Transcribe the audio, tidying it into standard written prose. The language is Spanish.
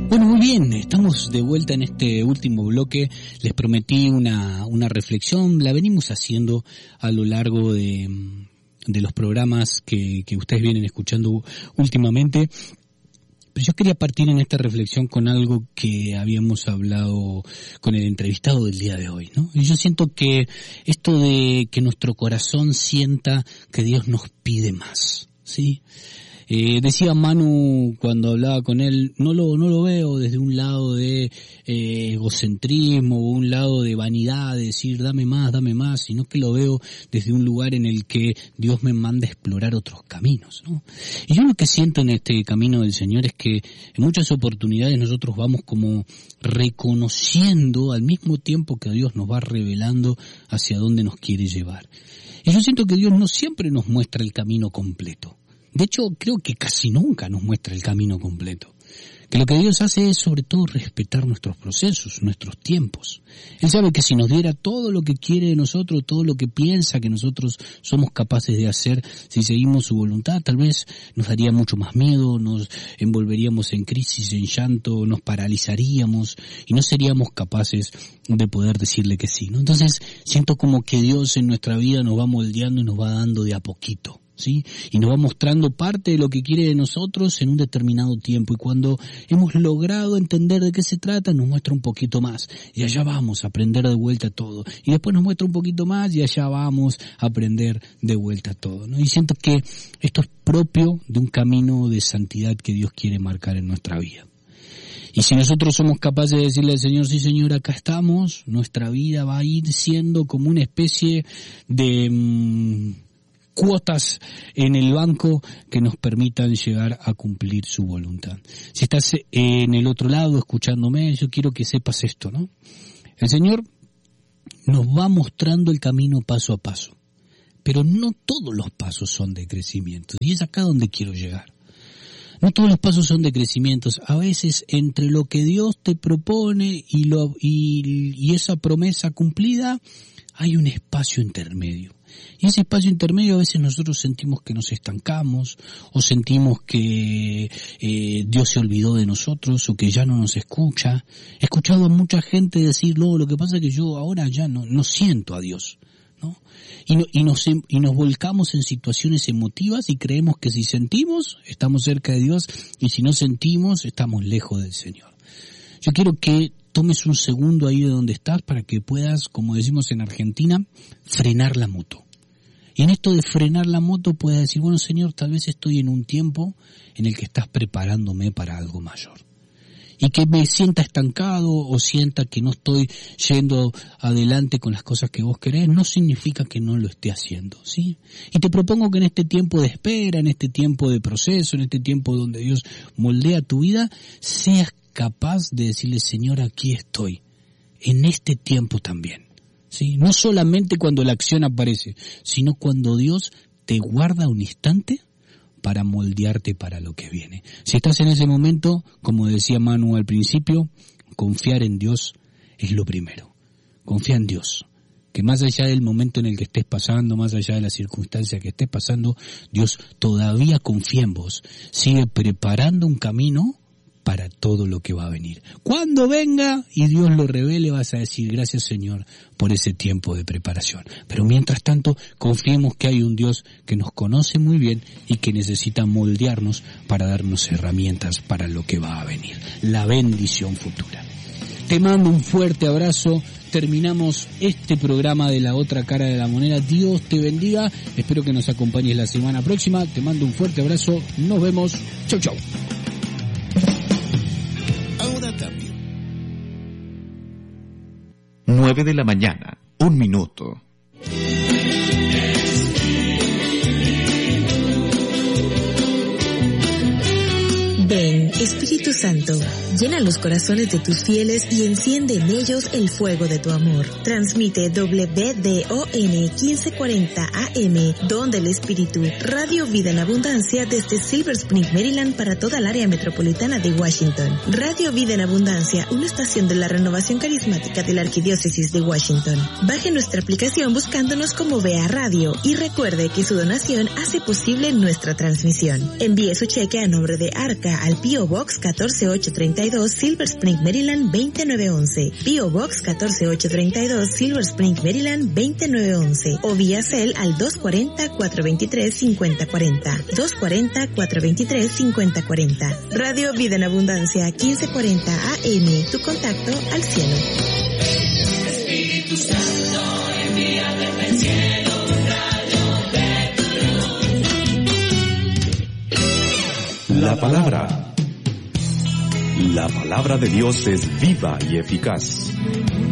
Bueno, muy bien, estamos de vuelta en este último bloque. Les prometí una reflexión, la venimos haciendo a lo largo de los programas que ustedes vienen escuchando últimamente. Pero yo quería partir en esta reflexión con algo que habíamos hablado con el entrevistado del día de hoy, ¿no? Y yo siento que esto de que nuestro corazón sienta que Dios nos pide más, ¿sí? Decía Manu cuando hablaba con él, no lo veo desde un lado de egocentrismo o un lado de vanidad, de decir dame más, sino que lo veo desde un lugar en el que Dios me manda a explorar otros caminos, ¿no? Y yo lo que siento en este camino del Señor es que en muchas oportunidades nosotros vamos como reconociendo al mismo tiempo que Dios nos va revelando hacia dónde nos quiere llevar. Y yo siento que Dios no siempre nos muestra el camino completo. De hecho, creo que casi nunca nos muestra el camino completo. Que lo que Dios hace es sobre todo respetar nuestros procesos, nuestros tiempos. Él sabe que si nos diera todo lo que quiere de nosotros, todo lo que piensa que nosotros somos capaces de hacer, si seguimos su voluntad, tal vez nos daría mucho más miedo, nos envolveríamos en crisis, en llanto, nos paralizaríamos y no seríamos capaces de poder decirle que sí, ¿no? Entonces, siento como que Dios en nuestra vida nos va moldeando y nos va dando de a poquito, ¿sí? Y nos va mostrando parte de lo que quiere de nosotros en un determinado tiempo. Y cuando hemos logrado entender de qué se trata, nos muestra un poquito más. Y allá vamos a aprender de vuelta todo. Y después nos muestra un poquito más y allá vamos a aprender de vuelta todo, ¿no? Y siento que esto es propio de un camino de santidad que Dios quiere marcar en nuestra vida. Y si nosotros somos capaces de decirle al Señor, sí Señor, acá estamos, nuestra vida va a ir siendo como una especie de cuotas en el banco que nos permitan llegar a cumplir su voluntad. Si estás en el otro lado escuchándome, yo quiero que sepas esto, ¿no? El Señor nos va mostrando el camino paso a paso, pero no todos los pasos son de crecimiento, y es acá donde quiero llegar. No todos los pasos son de crecimiento. A veces entre lo que Dios te propone y esa promesa cumplida hay un espacio intermedio. Y ese espacio intermedio a veces nosotros sentimos que nos estancamos o sentimos que Dios se olvidó de nosotros o que ya no nos escucha. He escuchado a mucha gente decir, lo que pasa es que yo ahora ya no siento a Dios, ¿no? Y nos volcamos en situaciones emotivas y creemos que si sentimos estamos cerca de Dios y si no sentimos estamos lejos del Señor. Yo quiero que tomes un segundo ahí de donde estás para que puedas, como decimos en Argentina, frenar la moto. Y en esto de frenar la moto puedas decir, bueno Señor, tal vez estoy en un tiempo en el que estás preparándome para algo mayor. Y que me sienta estancado o sienta que no estoy yendo adelante con las cosas que vos querés, no significa que no lo esté haciendo, ¿sí? Y te propongo que en este tiempo de espera, en este tiempo de proceso, en este tiempo donde Dios moldea tu vida, seas capaz de decirle, Señor, aquí estoy, en este tiempo también, ¿sí? No solamente cuando la acción aparece, sino cuando Dios te guarda un instante para moldearte para lo que viene. Si estás en ese momento, como decía Manu al principio, confiar en Dios es lo primero. Confía en Dios, que más allá del momento en el que estés pasando, más allá de la circunstancia que estés pasando, Dios todavía confía en vos, sigue preparando un camino para todo lo que va a venir. Cuando venga y Dios lo revele, vas a decir, gracias Señor por ese tiempo de preparación. Pero mientras tanto, confiemos que hay un Dios que nos conoce muy bien y que necesita moldearnos para darnos herramientas para lo que va a venir, la bendición futura. Te mando un fuerte abrazo. Terminamos este programa de La Otra Cara de la Moneda. Dios te bendiga. Espero que nos acompañes la semana próxima. Te mando un fuerte abrazo. Nos vemos. Chau, chau. Ahora cambio. 9 de la mañana, 1 minuto. Ven, Espíritu Santo, llena los corazones de tus fieles y enciende en ellos el fuego de tu amor. Transmite WDON 1540 AM, Don del Espíritu, Radio Vida en Abundancia desde Silver Spring, Maryland para toda el área metropolitana de Washington. Radio Vida en Abundancia, una estación de la renovación carismática de la Arquidiócesis de Washington. Baje nuestra aplicación buscándonos como Vea Radio y recuerde que su donación hace posible nuestra transmisión. Envíe su cheque a nombre de Arca al P.O. Box 14832, Silver Spring, Maryland 29911. P.O. Box 14832, Silver Spring, Maryland 29911. O vía cel al 240-423-5040. 240-423-5040. Radio Vida en Abundancia 1540 AM. Tu contacto al cielo. Espíritu Santo, envíame del cielo un rayo de tu luz. La palabra de Dios es viva y eficaz.